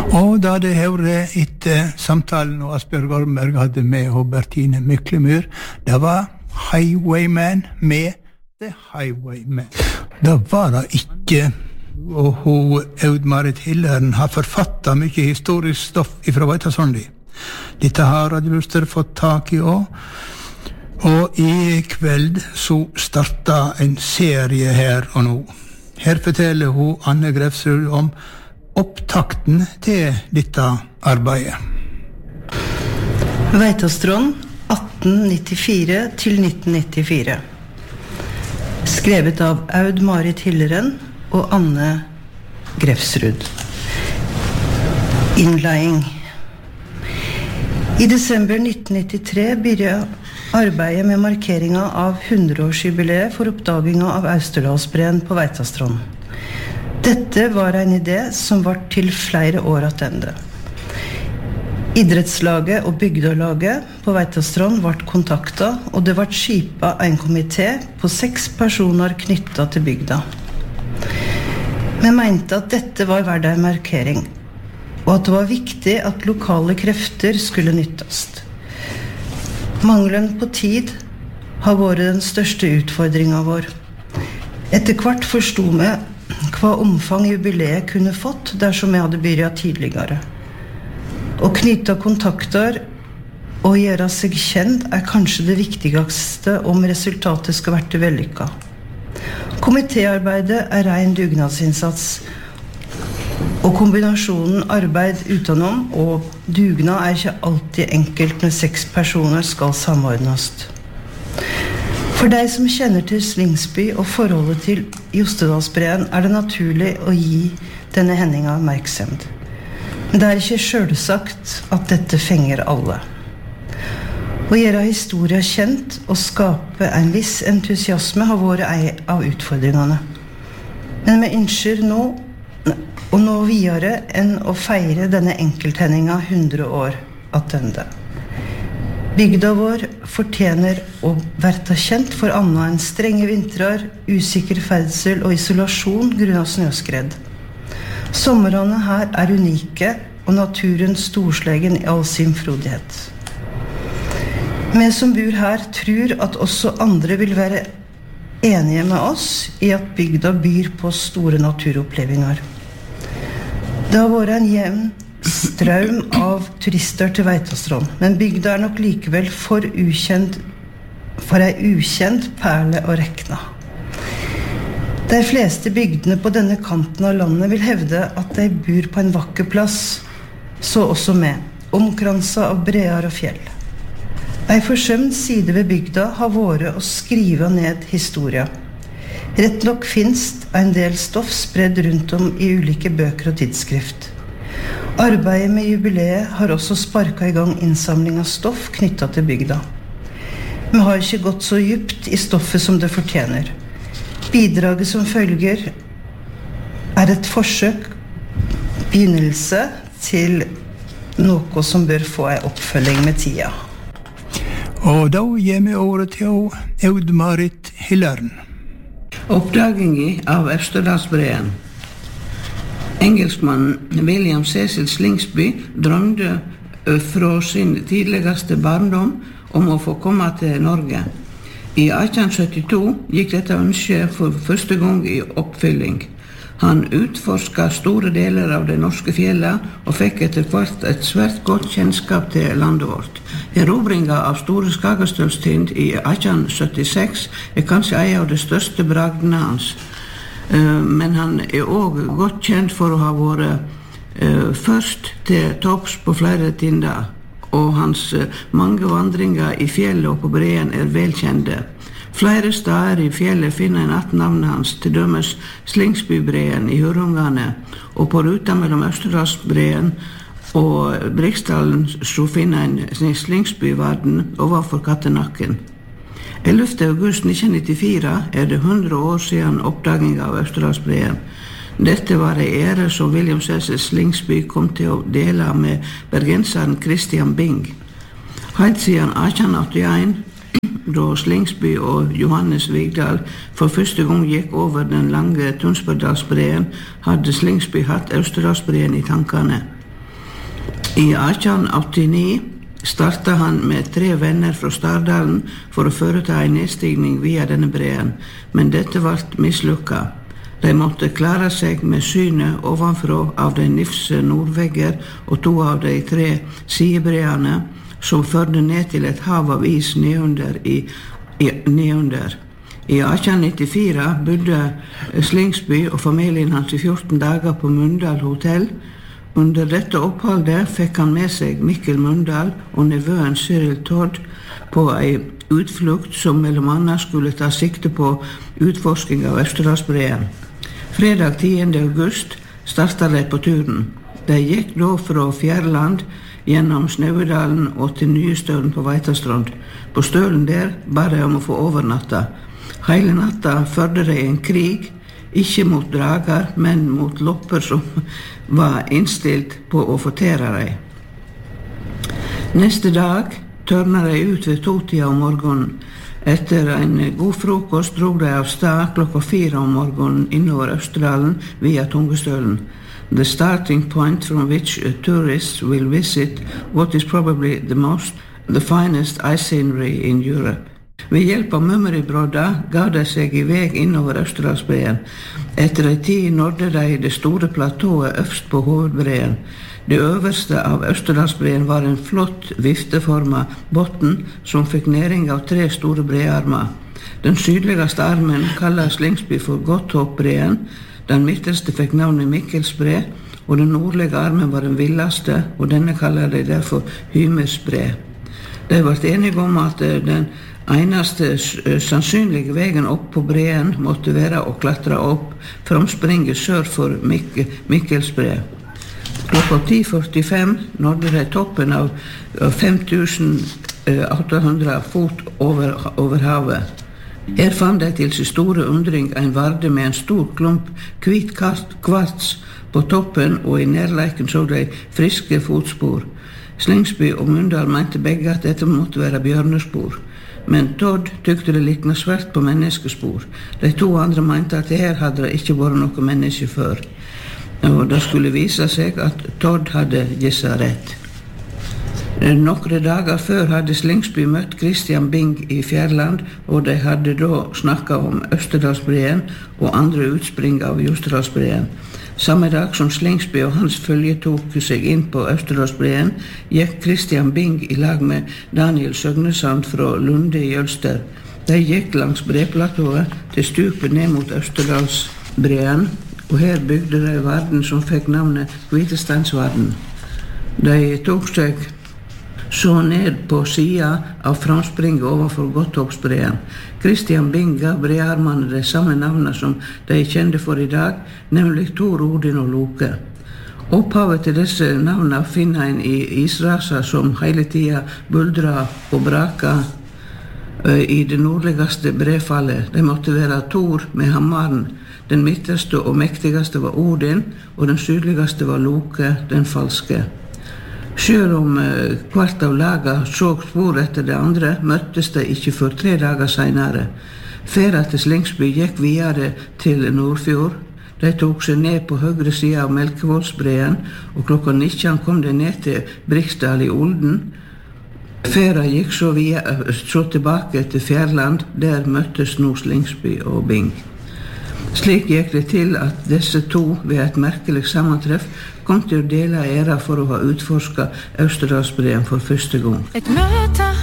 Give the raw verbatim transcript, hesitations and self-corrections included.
Og da det hører etter samtalen og Asbjørn Gormberg hadde med Bertine Myklemyr, det var Highwayman med The Highwayman. Det var det ikke, og hun Aud-Marit Hilleren har forfattet mye historisk stoff fra Veitastrandi. Dette har Radio Luster fått tak i også. Og i kveld så startet en serie her og nå. Her forteller hun Anne Grefsrud om opptakten til dette arbeidet. Veitastrand atten nittifire til nitten nittifire. Skrevet av Aud-Marit Hilleren og Anne Grefsrud. Innleiing. I desember nitten nittitre begynte arbeidet med markeringen av hundreårsjubileet for oppdaginga av Austerdalsbreen på Veitastrand. Dette var en idé som var til flere år attende. Idrettslaget og bygdalaget på Veitastrand ble kontaktet, og det ble skipet en komité på seks personer knyttet til bygda. Vi mente at dette var verdt en markering, og at det var viktig at lokale krefter skulle nyttes. Mangelen på tid har vært den største utfordringen vår. Etter hvert forstod vi hva omfang jubileet kunne fått dersom vi hadde begynt tidligere. Å knytte kontakter og gjøre seg kjent er kanskje det viktigste om resultatet skal være vellykket. Komitéarbeidet er ren dugnadsinnsats, og kombinasjonen arbeid utenom og dugnad er ikke alltid enkelt når seks personer skal samordnes. For deg som kjenner til Slingsby og forholdet til Jostedalsbreen er det naturlig å gi denne hendinga oppmerksomhet. Men det er ikke selvsagt at dette fenger alle. Å gjøre historien kjent og skape en viss entusiasme har vært en av utfordringene. Men vi ønsker nå å nå videre enn å feire denne enkelthendinga hundre år attende. Bygda vår fortjener å være kjent for annet enn strenge vintrer, usikker ferdsel og isolasjon grunnet snøskred. Sommerene her er unike, og naturen storslegen i all sin frodighet. Vi som bor her tror at også andre vil være enige med oss i at bygda byr på store naturopplevelser. Det har vært en jevn strøm av turister til Veitastrand, men bygda er nok likevel for ukjent, for ei ukjent perle å rekne. De fleste bygdene på denne kanten av landet vil hevde at de bor på en vakker plass, så også med, omkranset av breer og fjell. En forsømt side ved bygda har vært å skrive ned historia. Rett nok finnes en del stoff spredd rundt om i ulike bøker og tidsskrift. Arbeidet med jubileet har også sparket i gang innsamling av stoff knyttet til bygda. Vi har ikke gått så djupt i stoffet som det fortjener. Bidraget som følger er et forsøk, begynnelse til noe som bør få en oppfølging med tida. Og da gir vi ordet til Aud-Marit Hilleren. Oppdagingen av Austerdalsbreen. Engelskmannen William Cecil Slingsby drømte fra sin tidligste barndom om å få komme til Norge. I atten syttito gikk dette ønsket for første gang i oppfylling. Han utforsket store deler av de norske fjellene og fikk etter hvert et svært godt kjennskap til landet vårt. Erobringen av Store Skagastølstind i atten syttiseks er kanskje en av de største bragdene hans. Men han er også godt kjent for å ha vært først til topps på flere tinder, og hans mange vandringer i fjellet og på breen er velkjente. Flere steder i fjellet finner en at navnet hans, til dømes Slingsbybreen i Hurungane, og på ruta mellom Østerdalsbreen og Briksdalen så finner en Slingsbyvarden overfor Kattenakken. ellevte august nitten nittifire er det hundre år siden oppdagingen av Østerdalsbreen. Dette var en ære som William Cecil Slingsby kom til å dele med bergenseren Christian Bing. Helt siden atten åttien, da Slingsby og Johannes Vigdal for første gang gikk over den lange Tunsbergdalsbreen, hadde Slingsby hatt Østerdalsbreen i tankene. I atten åttini startet han med tre venner fra Stardalen for å foreta en nedstigning via denne breen, men dette ble mislykket. De måtte klare seg med synet ovenfra av de nifse nordvegger og to av de tre sidebreene som førte ned til et hav av is nedunder. I, i, nedunder. I atten nittifire bodde Slingsby og familien hans i fjorten dager på Mundal hotell. Under dette oppholdet fikk han med seg Mikkel Mundal og nevøen Cyril Todd på en utflukt som mellom annet skulle ta sikte på utforsking av Østerdalsbreen. Fredag tiende august startet de på turen. De gikk da fra Fjærland gjennom Snøvedalen og til Nyestølen på Veitastrand. På stølen der ba de om å få overnatta. Hele natta førte de en krig, ikke mot drager, men mot lopper som var innstilt på å fortere dem. Neste dag tørnet de ut ved to-tida om morgenen. Etter en god frokost drog de av stad klokka fire om morgenen innover Østerdalen via Tungestølen. The starting point from which tourists will visit what is probably the most, the finest ice scenery in Europe. Ved hjelp av mummeribrodda ga de seg i vei innover Østerdalsbreen. Etter en tid nådde de det store platået øverst på hovedbreen. Det øverste av Østerdalsbreen var en flott vifteformet botten som fikk næring av tre store brearmer. Den sydligste armen kalles Slingsby for Godthåpbreen, den midterste fikk navnet Mikkelsbre, og den nordlige armen var den villeste, og denne kaller de derfor Hymersbre. De ble enige om at den eneste sannsynlige veien opp på breen måtte være å klatre opp framspringet sør for Mik- Mikkelsbre. Klokka ti førtifem nådde de toppen av fem tusen åtte hundre fot over, over havet. Her fant de til sin store undring en varde med en stor klump hvit kvarts på toppen, og i nærleiken så de friske fotspor. Slingsby og Mundal mente begge at dette måtte være bjørnespor. Men Todd tykte det likna svært på menneskespor. De to andre mente at her hadde det ikke vært noe menneske før. Og det skulle vise seg at Todd hadde gissa rett. Nokre dager før hadde Slingsby møtt Christian Bing i Fjærland, og de hadde da snakket om Østerdalsbreen og andre utspring av Jostedalsbreen. Samme dag som Slingsby og hans følge tok seg inn på Østerdalsbreen, gikk Christian Bing i lag med Daniel Søgnesand fra Lunde i Jølster. De gikk langs breplatået til stupet ned mot Østerdalsbreen, og her bygde de varden som fikk navnet Hvitesteinsvarden. De tok seg så ned på sida av framspringet overfor Godthåpsbreen. Christian Bing gav brearmene de samme navnene som de kjente for i dag, nemlig Tor, Odin og Loke. Opphavet til disse navnene finner en i israser som hele tida buldra og braka i det nordligste brefallet. De måtte være Tor med hammaren. Den midterste og mektigste var Odin, og den sydligste var Loke, den falske. Selv om hvert av laget så spor etter det andre, møttes de ikke før tre dager senere. Ferda til Slingsby gikk videre til Nordfjord. De tok seg ned på høyre side av Melkevoldsbreen, og klokka nitten kom de ned til Briksdal i Olden. Ferda gikk så, via, så tilbake til Fjærland, der møttes nå Slingsby og Bing. Slik gikk det til at disse to ved et merkelig sammantreff kom til å dele æra for å ha utforsket Østerdalsbreen for første gang.